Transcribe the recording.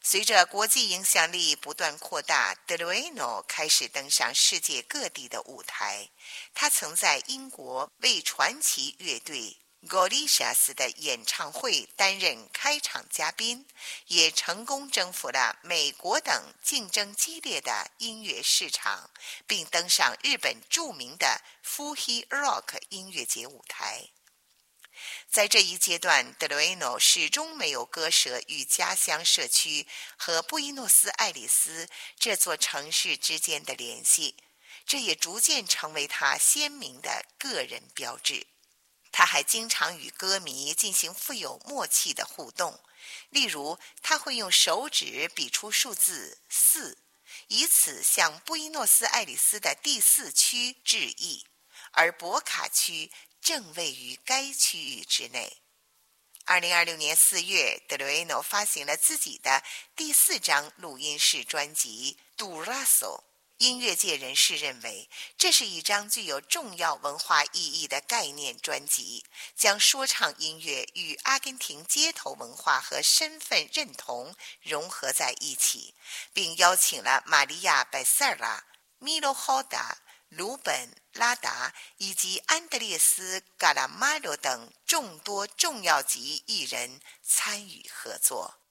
随着国际影响力不断扩大，德鲁伊诺开始登上世界各地的舞台。他曾在英国为传奇乐队 Gorillaz 的演唱会担任开场嘉宾，也成功征服了美国等竞争激烈的音乐市场，并登上日本著名的 Fuji Rock 音乐节舞台。在这一阶段，德鲁伊诺始终没有割舍与家乡社区和布宜诺斯艾利斯这座城市之间的联系，这也逐渐成为他鲜明的个人标志。他还经常与歌迷进行富有默契的互动，例如他会用手指比出数字4，以此向布宜诺斯艾利斯的第4区致意，而博卡区正位于该区域之内。2026年4月，德鲁伊诺发行了自己的第4张录音室专辑《Durazo》。音乐界人士认为，这是一张具有重要文化意义的概念专辑，将说唱音乐与阿根廷街头文化和身份认同融合在一起，并邀请了玛利亚·贝塞拉、米罗·霍达、鲁本·拉达以及安德烈斯·嘎拉马罗等众多重要级艺人参与合作。